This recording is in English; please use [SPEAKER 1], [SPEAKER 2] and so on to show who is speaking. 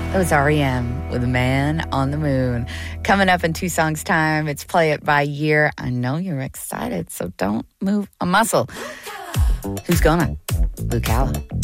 [SPEAKER 1] It was REM with Man on the Moon. Coming up in 2 songs' time, it's Play It by Year. I know you're excited, so don't move a muscle. Who's gonna? Luke Calla.